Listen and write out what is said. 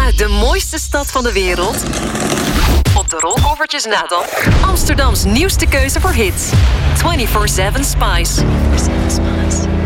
Uit de mooiste stad van de wereld. Op de rolkoffertjes na dan. Amsterdams nieuwste keuze voor hits. 24/7 Spice.